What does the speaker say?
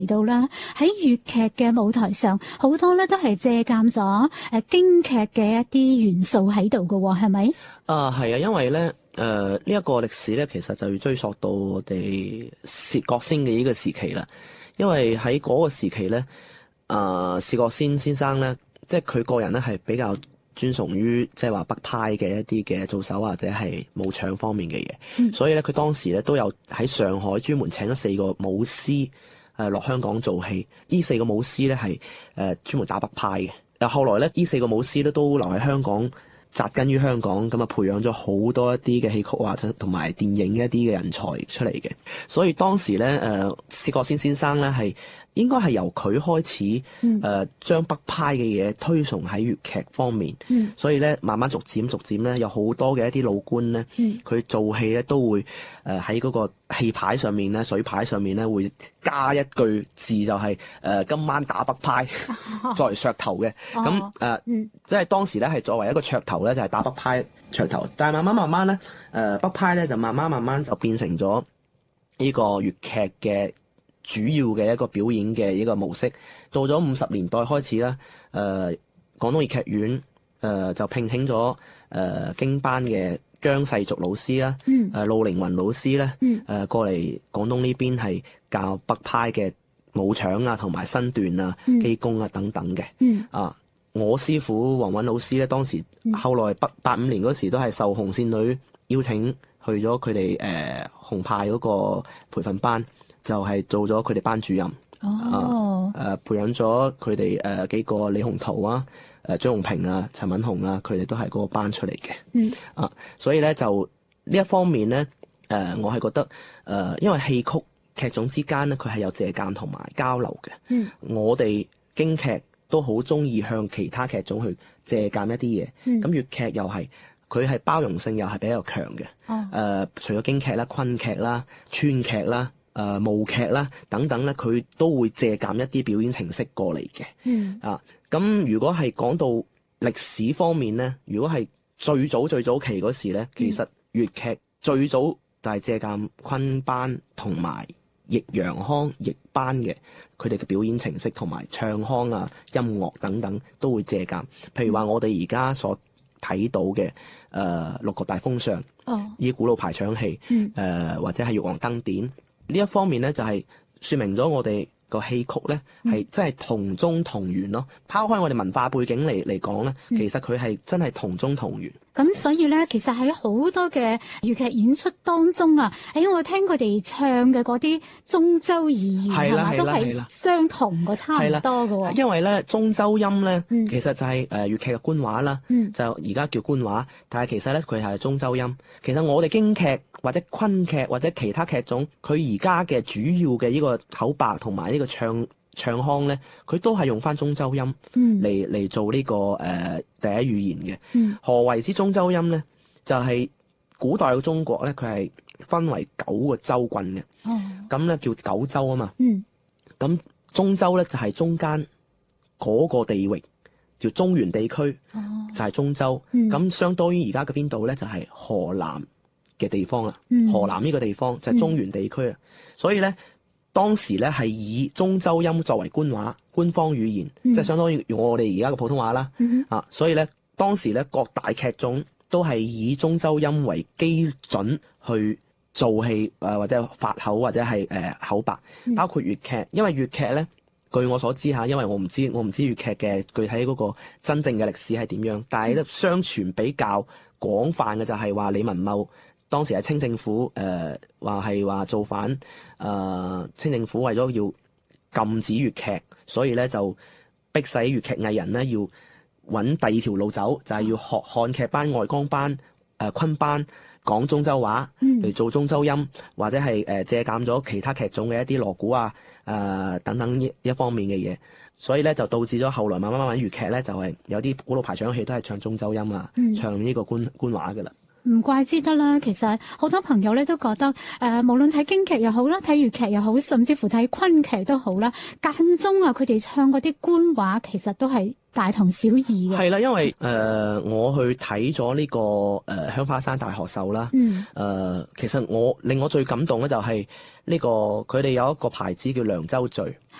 嚟到啦，喺粵劇嘅舞台上，好多咧都係借鑑咗京劇嘅一啲元素喺度嘅喎，係咪？ 係啊，因為咧呢一個歷史咧，其實就要追溯到我哋薛覺先嘅呢個時期啦。因為喺嗰個時期咧，薛覺先先生咧，即係佢個人咧係比較尊崇於即係話北派嘅一啲嘅做手或者係武場方面嘅嘢，所以咧佢當時咧都有喺上海專門請咗4個武師落香港做戲。呢4個武師咧係專門打北派嘅。但後來咧呢4個武師咧都留喺香港，紮根於香港，咁啊培養咗好多一啲嘅戲曲啊同埋電影一啲嘅人才出嚟嘅。所以當時咧薛覺先先生咧係應該係由佢開始將北派嘅嘢推崇喺粵劇方面，所以咧慢慢逐漸咧有好多嘅一啲老倌咧，佢做戲咧都會喺嗰個戲牌上面咧水牌上面咧會加一句字，就係今晚打北派作為噱頭嘅。咁即係當時咧係作為一個噱頭咧，就係打北派噱頭。但係慢慢咧北派咧就慢慢就變成咗呢個粵劇嘅主要嘅一個表演嘅一個模式。到咗50年代開始啦，廣東粵劇院就聘請咗京班嘅姜世俗老師啦，陸凌雲老師咧，過嚟廣東呢邊係教北派嘅武場啊，同埋身段啊、基功啊等等嘅。我師傅黃韻老師咧，當時後來85年嗰時都係受紅線女邀請去咗佢哋紅派嗰個培訓班，就係做咗佢哋班主任。培養咗佢哋幾個李鴻圖啊、張榮平啊、陳敏雄啊，佢哋都係嗰個班出嚟嘅。所以咧就呢一方面咧，我係覺得因為戲曲劇種之間咧，佢係有借鑑同埋交流嘅。我哋京劇都好中意向其他劇種去借鑑一啲嘢。咁粵劇又係佢係包容性又係比較強嘅。除咗京劇啦、昆劇啦、川劇啦、舞劇啦等等咧，佢都會借鑑一啲表演程式過嚟嘅。咁如果係講到歷史方面咧，如果係最早期嗰時咧，其實粵劇最早就係借鑑昆班同埋易陽腔、易班嘅佢哋嘅表演程式同埋唱腔啊、音樂等等都會借鑑。譬如話我哋而家所睇到嘅六國大封相，依古老排場戲，或者係玉皇燈典呢一方面咧，就係說明咗我哋個戲曲咧係真係同宗同源咯。拋開我哋文化背景嚟講咧，其實佢係真係同宗同源。 咁所以咧，其實喺好多嘅粵劇演出當中啊，我聽佢哋唱嘅嗰啲中州二弦係嘛，都係相同個，差唔多嘅。 因為咧中州音咧，其實就係粵劇嘅官話啦，就而家叫官話，但係其實咧佢係中州音。其實我哋京劇或者昆劇或者其他劇種，佢而家嘅主要嘅呢個口白同埋呢個唱腔咧，佢都係用翻中州音嚟做呢個第一語言嘅。何謂之中州音咧？就係古代嘅中國咧，佢係分為9個州郡嘅。咁咧叫九州啊嘛。咁中州咧就係中間嗰個地域，叫中原地區，就係中州。咁相當於而家嘅邊度咧，就係河南嘅地方啦。河南呢個地方就係中原地區啊。所以咧，當時咧係以中州音作為官話、官方語言，即係相當於我哋而家嘅普通話啦。所以咧當時咧各大劇種都係以中州音為基準去做戲，或者發口或者係口白，包括粵劇。因為粵劇咧，據我所知嚇，因為我唔知粵劇嘅具體嗰個真正嘅歷史係點樣，但係咧相傳比較廣泛嘅就係話李文茂當時係清政府話造反，清政府為咗要禁止粵劇，所以咧就迫使粵劇藝人咧要揾第二條路走，就係要學漢劇班、外江班、昆班講中州話嚟做中州音，或者係借鑑咗其他劇種嘅一啲鑼鼓啊、等等一方面嘅嘢，所以咧就導致咗後來慢慢粵劇咧就係有啲古老排場戲都係唱中州音啊，唱呢個官話噶啦。 唔怪之得啦。其實好多朋友咧都覺得，無論睇京劇又好啦，睇粵劇又好，甚至乎睇昆劇都好啦，間中啊，佢哋唱嗰啲官話，其實都係大同小異嘅。 係啦，因為我去睇咗呢個香花山大學秀啦。其實令我最感動咧就係呢個佢哋有一個牌子叫涼州序。